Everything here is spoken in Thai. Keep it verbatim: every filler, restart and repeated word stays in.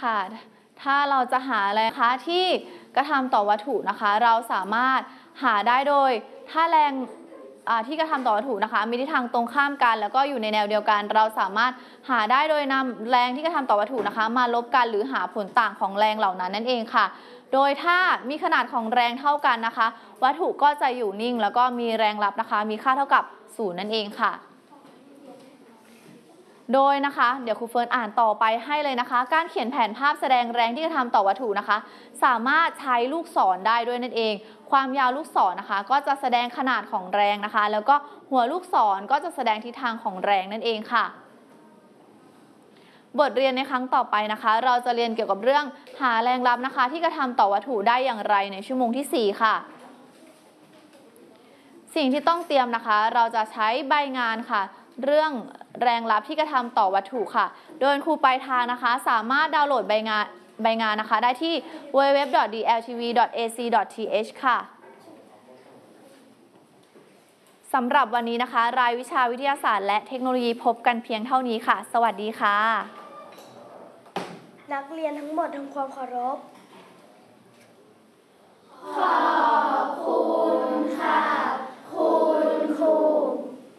ค่ะถ้าเราจะหาแรงคะที่กระทำต่อวัตถุนะคะเราสามารถหาได้โดยถ้าแรงที่กระทำต่อวัตถุนะคะมีทิศทางตรงข้ามกันแล้วก็อยู่ในแนวเดียวกันเราสามารถหาได้โดยนำแรงที่กระทำต่อวัตถุนะคะมาลบกันหรือหาผลต่างของแรงเหล่านั้นนั่นเองค่ะโดยถ้ามีขนาดของแรงเท่ากันนะคะวัตถุก็จะอยู่นิ่งแล้วก็มีแรงรับนะคะมีค่าเท่ากับศูนย์นั่นเองค่ะโดยนะคะเดี๋ยวครูเฟิร์นอ่านต่อไปให้เลยนะคะการเขียนแผนภาพแสดงแรงที่กระทำต่อวัตถุนะคะสามารถใช้ลูกศรได้ด้วยนั่นเองความยาวลูกศรนะคะก็จะแสดงขนาดของแรงนะคะแล้วก็หัวลูกศรก็จะแสดงทิศทางของแรงนั่นเองค่ะบทเรียนในครั้งต่อไปนะคะเราจะเรียนเกี่ยวกับเรื่องหาแรงรับนะคะที่กระทำต่อวัตถุได้อย่างไรในชั่วโมงที่สี่ค่ะสิ่งที่ต้องเตรียมนะคะเราจะใช้ใบงานค่ะเรื่องแรงรับที่กระทำต่อวัตถุค่ะโดยครูปลายทางนะคะสามารถดาวน์โหลดใบงานใบงานนะคะได้ที่ ดับเบิลยู ดับเบิลยู ดับเบิลยู ดอท ดี แอล ที วี ดอท เอ ซี ดอท ที เอช ค่ะสำหรับวันนี้นะคะรายวิชาวิทยาศาสตร์และเทคโนโลยีพบกันเพียงเท่านี้ค่ะสวัสดีค่ะนักเรียนทั้งหมดทำความเคารพขอบคุณค่ะ